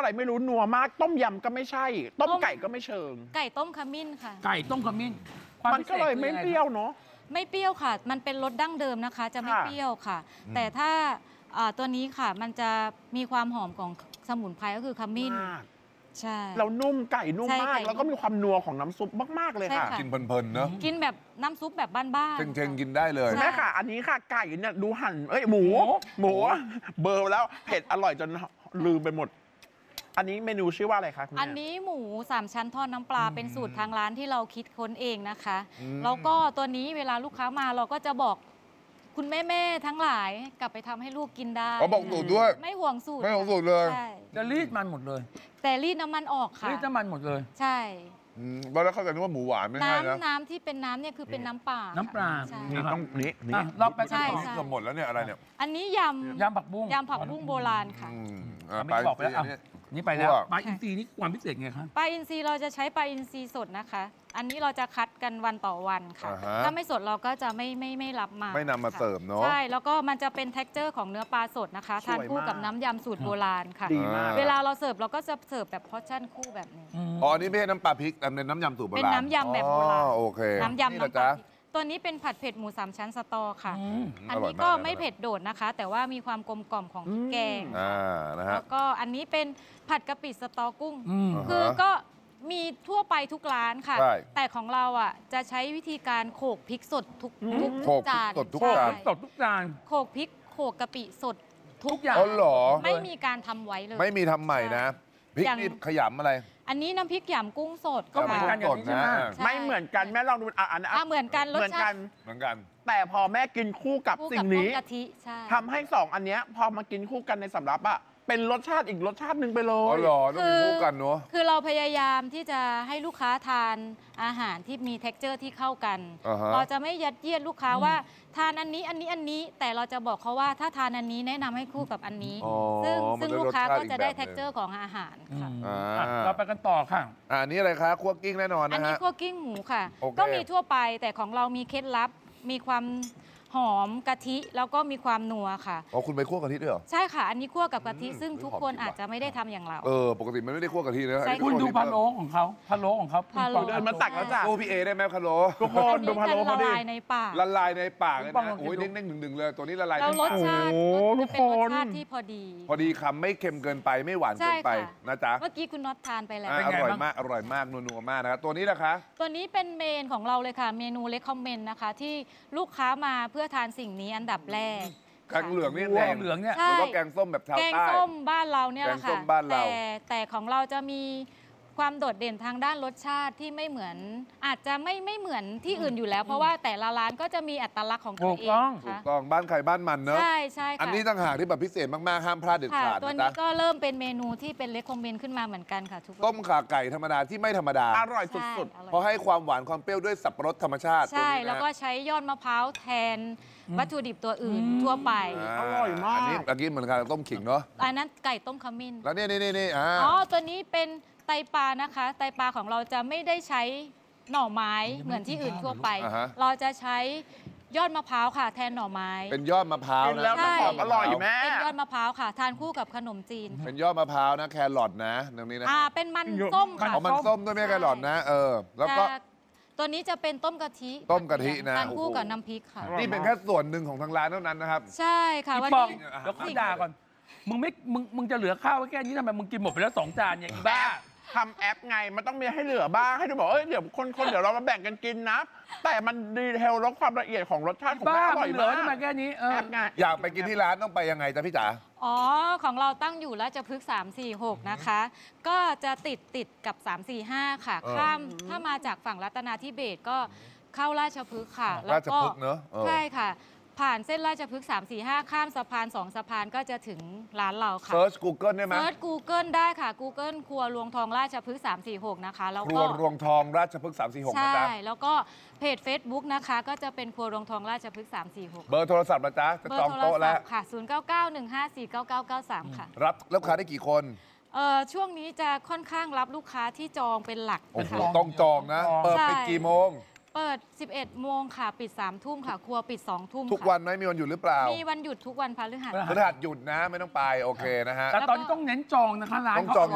ไม่รู้นัวมากต้มยำก็ไม่ใช่ต้มไก่ก็ไม่เชิงไก่ต้มขมิ้นค่ะไก่ต้มขมิ้นมันก็เลยไม่เปรี้ยวเนาะไม่เปรี้ยวค่ะมันเป็นรสดั้งเดิมนะคะจะไม่เปรี้ยวค่ะแต่ถ้าตัวนี้ค่ะมันจะมีความหอมของสมุนไพรก็คือขมิ้นใช่แล้วนุ่มไก่นุ่มมากแล้วก็มีความนัวของน้ำซุปมากๆเลยค่ะกินเพลินๆเนอะกินแบบน้ำซุปแบบบ้านๆเชงๆกินได้เลยแม่ค่ะอันนี้ค่ะไก่เนี่ยดูหั่นหมูเบอร์แล้วเผ็ดอร่อยจนลืมไปหมดอันนี้เมนูชื่อว่าอะไรคะคุณแม่อันนี้หมู3ชั้นทอดน้ำปลาเป็นสูตรทางร้านที่เราคิดค้นเองนะคะแล้วก็ตัวนี้เวลาลูกค้ามาเราก็จะบอกคุณแม่ทั้งหลายกลับไปทำให้ลูกกินได้บอกสูตรด้วยไม่ห่วงสูตรเลยจะรีดมันหมดเลยแต่รีดน้ำมันออกค่ะรีดน้ำมันหมดเลยใช่แล้วเข้าใจว่าหมูหวานไม่ใช่นะน้ำที่เป็นน้ำเนี่ยคือเป็นน้ำปลานี่ต้องนี่รอบไปใช่หมดแล้วเนี่ยอะไรเนี่ยอันนี้ยำผักบุ้งโบราณค่ะไม่บอกไปแล้วนี่ไปแล้วปลาอินทรีนี่ความพิเศษไงคะปลาอินทรีเราจะใช้ปลาอินทรีสดนะคะอันนี้เราจะคัดกันวันต่อวันค่ะถ้าไม่สดเราก็จะไม่รับมาไม่นำมาเสิร์ฟเนาะใช่แล้วก็มันจะเป็น texture ของเนื้อปลาสดนะคะทานคู่กับน้ำยำสูตรโบราณค่ะเวลาเราเสิร์ฟเราก็จะเสิร์ฟแบบพอร์ชั่นคู่แบบนี้อ๋อนี่ไม่ใช่น้ำปลาพริกแต่เป็นน้ำยำสูตรโบราณเป็นน้ำยำแบบโบราณโอเคน้ำยำน้ำปลาตัวนี้เป็นผัดเผ็ดหมู3ชั้นสตอค่ะอันนี้ก็ไม่เผ็ดโดดนะคะแต่ว่ามีความกลมกล่อมของแกงแล้วก็อันนี้เป็นผัดกะปิสตอกุ้งคือก็มีทั่วไปทุกร้านค่ะแต่ของเราอ่ะจะใช้วิธีการโขลกพริกสดทุกจานสดทุกจานโขลกพริกโขลกกะปิสดทุกอย่างไม่มีการทำไว้เลยไม่มีทำใหม่นะพริกนี่ขยำอะไรอันนี้น้ำพริกหยำกุ้งสดก็เหมือนกันอย่างนี้ไม่เหมือนกันแม่ลองดูเหมือนกันรสชาติเหมือนกันแต่พอแม่กินคู่กับสิ่งนี้กะทิทำให้2อันนี้พอมากินคู่กันในสำรับอะเป็นรสชาติอีกรสชาติหนึ่งไปเลยอ๋อเหรอต้องคู่กันเนาะคือเราพยายามที่จะให้ลูกค้าทานอาหารที่มี texture ที่เข้ากันเราจะไม่ยัดเยียดลูกค้าว่าทานอันนี้แต่เราจะบอกเขาว่าถ้าทานอันนี้แนะนำให้คู่กับอันนี้ซึ่งลูกค้าก็จะได้ texture ของอาหารค่ะเราไปกันต่อค่ะอันนี้อะไรคะคั่วกิ้งแน่นอนนะฮะอันนี้คั่วกิ้งหมูค่ะก็มีทั่วไปแต่ของเรามีเคล็ดลับมีความหอมกะทิแล้วก็มีความนัวค่ะอ๋อคุณไปคั่วกะทิด้วยเหรอใช่ค่ะอันนี้คั่วกับกะทิซึ่งทุกคนอาจจะไม่ได้ทำอย่างเราปกติมันไม่ได้คั่วกะทินะคุณดูพะโล้ของเขาเดินมาตักแล้วจ้ะโอ้พี่เอได้ไหมพะโล้ทุกคนดูพะโล้เขาดิละลายในปากเลยนะโอ้ยเด้งๆหนึ่งเลยตัวนี้ละลายแล้วรสชาติทุกคนรสชาติที่พอดีคำไม่เค็มเกินไปไม่หวานเกินไปนะจ๊ะเมื่อกี้คุณน็อตทานไปแล้วอร่อยมากนัวมากนะครับตัวนี้นะคะตัวนี้เป็นเมนของเราเลยค่ะเมนูเล็กคอมเมนต์นะคะที่ลูกค้ามาเพื่อทานสิ่งนี้อันดับแรกแกงเหลืองนี่แดงเหลืองเนี่ยหรือว่าแกงส้มแบบชาวใต้แกงส้มบ้านเราเนี่ยแหละค่ะแต่ของเราจะมีความโดดเด่นทางด้านรสชาติที่ไม่เหมือนอาจจะไม่เหมือนที่อื่นอยู่แล้วเพราะว่าแต่ละร้านก็จะมีอัตลักษณ์ของตัวเองถูกต้องบ้านใครบ้านมันเนอะใช่อันนี้ต่างหากที่แบบพิเศษมากๆห้ามพลาดเด็ดขาดตัวนี้ก็เริ่มเป็นเมนูที่เป็นเล็กคอมเมนต์ขึ้นมาเหมือนกันค่ะทุกคนต้มข่าไก่ธรรมดาที่ไม่ธรรมดาอร่อยสุดๆเพราะให้ความหวานความเปรี้ยวด้วยสับปะรดธรรมชาติใช่แล้วก็ใช้ยอดมะพร้าวแทนวัตถุดิบตัวอื่นทั่วไปอร่อยมากอันนี้เมื่อกี้เหมือนกันต้มขิงเนาะอันนั้นไก่ต้มขมิ้นแล้วนี่ตัวนี้เป็นไตปลานะคะไตปลาของเราจะไม่ได้ใช้หน่อไม้เหมือนที่อื่นทั่วไปเราจะใช้ยอดมะพร้าวค่ะแทนหน่อไม้เป็นยอดมะพร้าวนะแล้วมันหอมอร่อยแม่เป็นยอดมะพร้าวค่ะทานคู่กับขนมจีนเป็นยอดมะพร้าวนะแครอทนะตรงนี้นะเป็นมันส้มค่ะมันส้มด้วยไม่แครอทนะแล้วก็ตัวนี้จะเป็นต้มกะทินะทานคู่กับน้ำพริกค่ะนี่เป็นแค่ส่วนหนึ่งของทางร้านเท่านั้นนะครับใช่ค่ะวันนี้เดี๋ยวข้าด่าก่อนมึงจะเหลือข้าวไว้แค่นี้ทำไมมึงกินหมดไปแล้ว2 จานอย่างบ้าทำแอปไงมันต้องมีให้เหลือบ้างให้ดูบอกเดี๋ยวคนเดี๋ยวเรามาแบ่งกันกินนะแต่มันดีเทลและความละเอียดของรสชาติของแม่อร่อยมากมาแค่นี้แอปไงอยากไปกินที่ร้านต้องไปยังไงจ๊ะพี่จ๋าของเราตั้งอยู่ราชพฤกษ์346นะคะก็จะติดกับ345ค่ะข้ามถ้ามาจากฝั่งรัตนาธิเบศก็เข้าราชพฤกษ์ค่ะแล้วก็ใช่ค่ะผ่านเส้นราชพฤกษ์345ข้ามสะพาน2 สะพานก็จะถึงร้านเราค่ะเซิร์ช Google ได้ไหมเซิร์ช Google ได้ค่ะ Google ครัวรวงทองราชพฤกษ์346นะคะแล้วก็ครัวรวงทองราชพฤกษ์346 ใช่แล้วก็เพจ Facebook นะคะก็จะเป็นครัวรวงทองราชพฤกษ์346 เบอร์โทรศัพท์นะจ๊ะจะจองโต๊ะแล้วค่ะ0991549993ค่ะรับลูกค้าได้กี่คนช่วงนี้จะค่อนข้างรับลูกค้าที่จองเป็นหลักนะคะต้องจองนะเปิดปิดกี่โมงเปิด 11 โมงค่ะปิด 3 ทุ่มค่ะครัวปิด 2 ทุ่มทุกวันไหมมีวันหยุดหรือเปล่ามีวันหยุดทุกวันพฤหัสหยุดนะไม่ต้องไปโอเคนะฮะแต่ตอนนี้ต้องเน้นจองนะคะร้านต้องจอง